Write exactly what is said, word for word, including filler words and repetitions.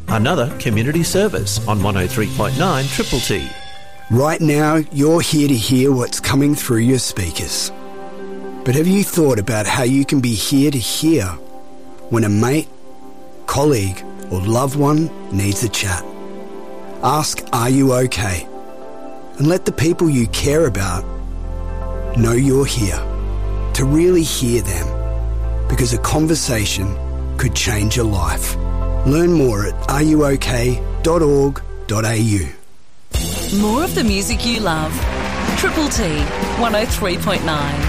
another community service on one oh three point nine Triple T. Right now, you're here to hear what's coming through your speakers. But have you thought about how you can be here to hear when a mate, colleague, or loved one needs a chat? Ask, are you okay? And let the people you care about know you're here, to really hear them, because a conversation could change your life. Learn more at are you okay dot org dot a u. More of the music you love. Triple T, one oh three point nine.